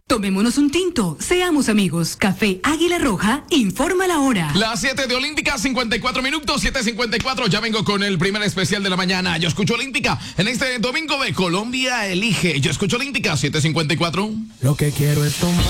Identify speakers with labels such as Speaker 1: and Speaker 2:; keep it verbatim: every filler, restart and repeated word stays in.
Speaker 1: Tomémonos un tinto, seamos amigos. Café Águila Roja, informa la hora.
Speaker 2: Las siete de Olímpica, cincuenta y cuatro minutos, siete cincuenta y cuatro. Ya vengo con el primer especial de la mañana. Yo escucho Olímpica en este domingo de Colombia Elige. Yo escucho Olímpica, siete cincuenta y cuatro.
Speaker 3: Lo que quiero es tomar.